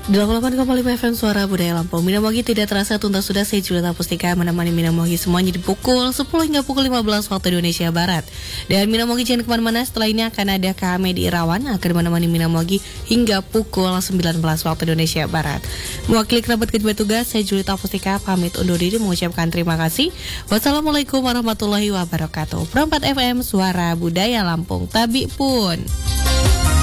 88,5 FM Suara Budaya Lampung. Minamogi tidak terasa tuntas sudah, saya Julita Pustika menemani Minamogi semuanya di pukul 10 hingga pukul 15 waktu Indonesia Barat. Dan Minamogi jangan kemana-mana, setelah ini akan ada Kak Medi Irawan akan menemani Minamogi hingga pukul 19 waktu Indonesia Barat. Mewakili kerabat kedua tugas, saya Julita Pustika pamit undur diri mengucapkan terima kasih. Wassalamualaikum warahmatullahi wabarakatuh. 4 FM Suara Budaya Lampung. Tabi pun.